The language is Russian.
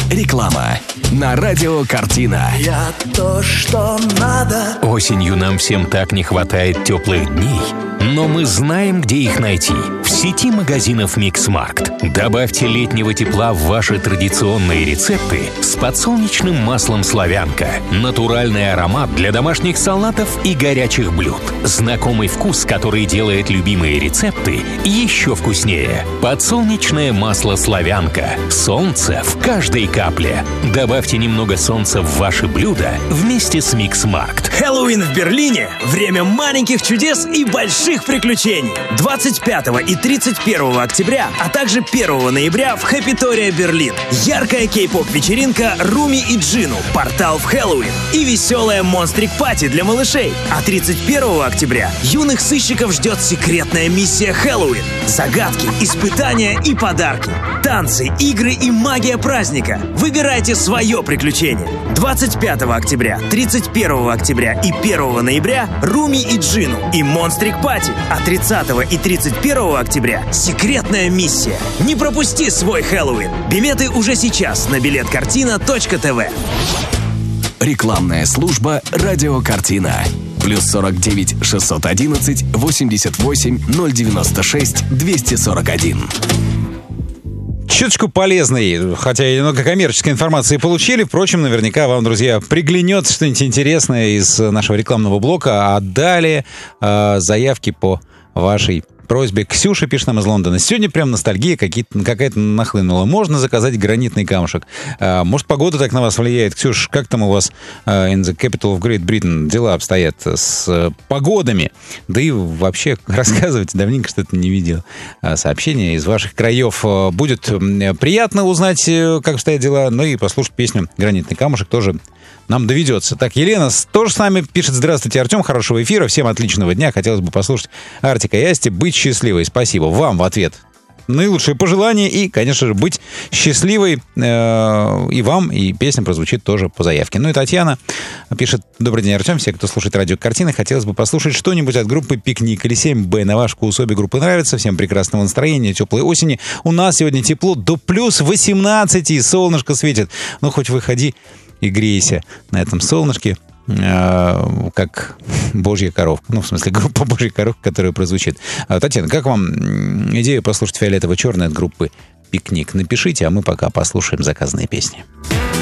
Реклама на радио «Картина». Я то, что надо. Осенью нам всем так не хватает теплых дней, но мы знаем, где их найти. В сети магазинов «Миксмаркт». Добавьте летнего тепла в ваши традиционные рецепты с подсолнечным маслом «Славянка». Натуральный аромат для домашних салатов и горячих блюд. Знакомый вкус, который делает любимые рецепты еще вкуснее. Подсолнечное масло «Славянка». Солнце в каждой капле. Добавьте немного солнца в ваши блюда вместе с «Миксмаркт». Хэллоуин в Берлине – время маленьких чудес и больших приключений. 25 и 31 октября, а также 1 ноября в Хэппитория Берлин. Яркая кей-поп-вечеринка Руми и Джину, портал в Хэллоуин и веселая монстрик-пати для малышей. А 31 октября юных сыщиков ждет секретная миссия Хэллоуин. Загадки, испытания и подарки. Танцы, игры и магия праздника. Выбирайте свое приключение. 25 октября, 31 октября и 1 ноября Руми и Джину и монстрик пати. А 30 и 31 октября секретная миссия. Не пропусти свой Хэллоуин. Билеты уже сейчас на билеткартина.тв. Рекламная служба «Радио Картина». +49 611 88 096 241. Чуточку полезной, хотя и много коммерческой информации получили. Впрочем, наверняка вам, друзья, приглянется что-нибудь интересное из нашего рекламного блока. А далее заявки по вашей просьбе. Ксюша пишет нам из Лондона. Сегодня прям ностальгия какая-то нахлынула. Можно заказать гранитный камушек. Может, погода так на вас влияет? Ксюш, как там у вас in the capital of Great Britain дела обстоят с погодами? Да и вообще рассказывайте. Давненько что-то не видел сообщения из ваших краев. Будет приятно узнать, как обстоят дела. Ну и послушать песню «Гранитный камушек» тоже нам доведется. Так, Елена тоже с нами пишет. Здравствуйте, Артем, хорошего эфира, всем отличного дня. Хотелось бы послушать Артика и Асти. Быть счастливой. Спасибо вам в ответ. Наилучшие пожелания и, конечно же, быть счастливой и вам, и песня прозвучит тоже по заявке. Ну и Татьяна пишет: добрый день, Артем, все, кто слушает радио «Картина», хотелось бы послушать что-нибудь от группы «Пикник» или 7Б. На ваш вкус обе группы нравятся. Всем прекрасного настроения, теплой осени. У нас сегодня тепло до +18, и солнышко светит. Ну, хоть выходи и грейся на этом солнышке, как божья коровка. Ну, в смысле, группа «Божья коровка», которая прозвучит. Татьяна, как вам идея послушать «Фиолетово-черное» от группы «Пикник»? Напишите, а мы пока послушаем заказанные песни.